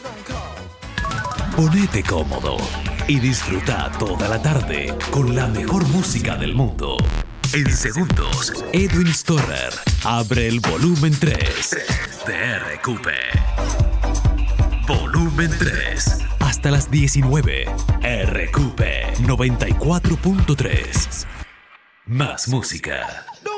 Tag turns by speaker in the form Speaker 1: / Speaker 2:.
Speaker 1: Ponete cómodo y disfruta toda la tarde con la mejor música del mundo. En segundos, Edwin Storer abre el volumen 3 de RQP. Volumen 3. Hasta las 19. RQP 94.3. Más música.